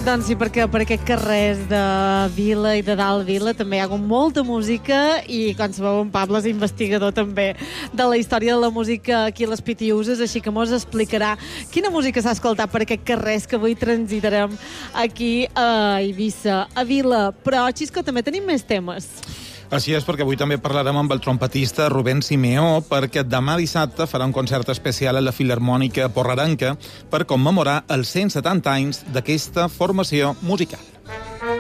Doncs sí, perquè per aquest carrers de Vila i de dalt Vila també hi ha hagut molta música i, com sabeu, en Pablo és investigador també de la història de la música aquí a les Pitiuses, així que mos explicarà quina música s'ha escoltat per aquest carrers que avui transitarem aquí a Eivissa, a Vila. Però, Xisco, també tenim més temes. Així és, perquè avui també parlarem amb el trompetista Rubén Simeó, perquè demà dissabte farà un concert especial a la Filharmònica Porrerenca per commemorar els 170 anys d'aquesta formació musical.